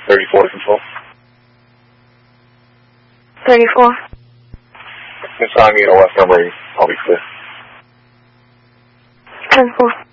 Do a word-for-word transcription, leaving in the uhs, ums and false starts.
thirty-four control. thirty-four. It's on you know, West Armory. I'll be clear. ten four.